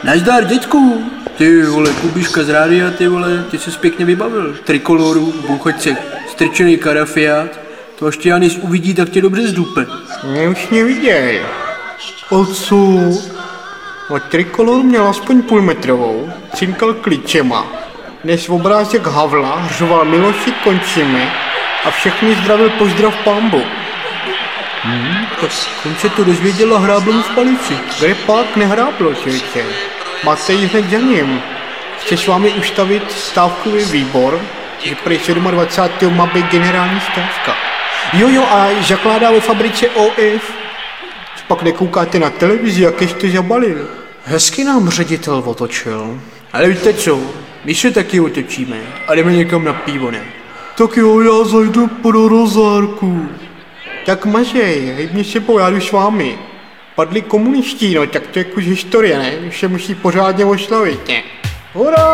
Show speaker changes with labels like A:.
A: Nazdar, dětku. Ty vole, Kubiška z rádia, ty vole, ty jsi pěkně vybavil. Trikoloru, bůchoďce, strčený karafiát. To až tě Janis uvidí, tak tě dobře zdupe.
B: Mě už neviděj. Otcu. A Trikolor měl aspoň půlmetrovou, cinkal klíčema. Dnes obrázek Havla řval Miloši končíme a všechny zdravil pozdrav pambu.
A: Tak on se to dozvěděl a hrábl mu v palici.
B: Kde pak nehráblo, člověče? Máte ji hned za ním. Chce s vámi ustavit stávkový výbor, že prý 27. má být generální stávka. Jo, a zakládá ve fabrice OF. Pak nekoukáte na televizi, jak jste zabalil.
A: Hezky nám ředitel otočil. Ale víte co, my se taky otočíme a jdeme někam na pivo, ne?
B: Tak jo, já zajdu pro rozárku. Tak mažej, hejbni se po, já jdu s vámi. Padli komunisti, no, tak to je kus historie, ne? Už se musí pořádně oslavit, ne? Hurá!